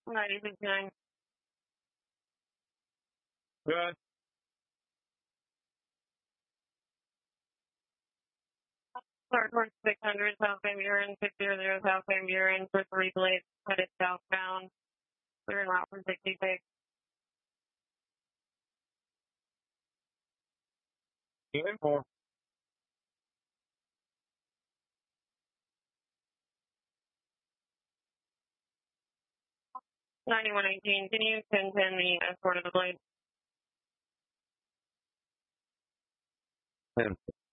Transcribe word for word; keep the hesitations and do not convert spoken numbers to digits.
ninety-six nine. Good. Start towards six hundred South Van Buren, six hundred South Van Buren for three blades, headed southbound. Clear and route for sixty-six. Even four. ninety-one eighteen, can you ten ten the escort of the blade? ten.